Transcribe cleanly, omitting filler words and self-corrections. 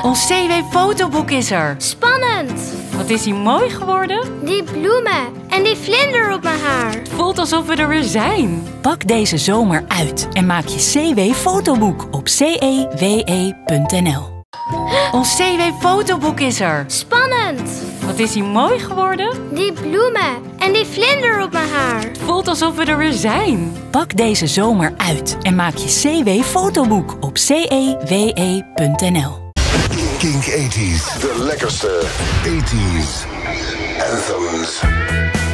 Ons CW-fotoboek is er. Spannend! Wat is hij mooi geworden? Die bloemen en die vlinder op mijn haar. Het voelt alsof we er weer zijn. Pak deze zomer uit en maak je CW-fotoboek op cewe.nl. Ons CW-fotoboek is er. Spannend! Wat is hij mooi geworden? Die bloemen en die vlinder op mijn haar. Het voelt alsof we er weer zijn. Pak deze zomer uit en maak je CW-fotoboek op cewe.nl. Kink 80s, de lekkerste 80s anthems.